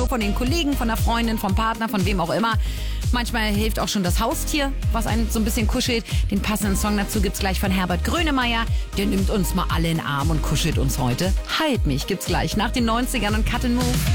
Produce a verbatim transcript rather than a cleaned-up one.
nur von den Kollegen, von der Freundin, vom Partner, von wem auch immer. Manchmal hilft auch schon das Haustier, was einen so ein bisschen kuschelt. Den passenden Song dazu gibt's gleich von Herbert Grönemeyer. Der nimmt uns mal alle in den Arm und kuschelt uns heute. Halt mich gibt's gleich nach den neunzigern und Cut and Move.